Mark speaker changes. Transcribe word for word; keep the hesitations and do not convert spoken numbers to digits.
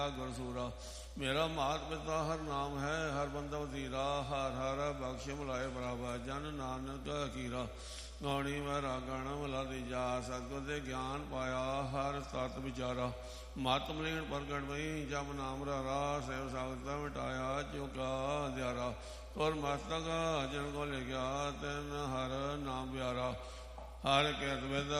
Speaker 1: ਗੁਰਸੂਰਾ। ਮੇਰਾ ਮਾਤ ਪਿਤਾ ਹਰ ਨਾਮ ਹੈ, ਹਰ ਬੰਦਾ ਵਤੀਰਾ। ਹਰ ਹਰ ਬਖਸ਼ ਮੁਲਾਏ ਬਰਾਬਰ, ਜਨ ਨਾਨਕ ਅਕੀਰਾ। ਗਾਉਣੀ ਮੈਂ ਰਾਗਣ ਮਲਾ ਤੀਜਾ, ਸਤਿਗੁਰ ਦੇ ਗਿਆਨ ਪਾਇਆ, ਹਰ ਤਤ ਵਿਚਾਰਾ। ਮਤ ਮਲੀਨ ਪ੍ਰਗਟ ਬਈ, ਜਪ ਨਾਮ ਰਾਰਾ। ਸੇਵ ਸਾਗਤਾ ਮਿਟਾਇਆ, ਚੁਕਾ ਦਿਆਰਾ। ਤੁਰ ਮਸਤਕ ਜਨ ਕੋ ਲਿਖਿਆ, ਤਿਨ ਹਰ ਨਾਮ ਪਿਆਰਾ। ਹਰ ਕਿਰਤ ਵਿਦ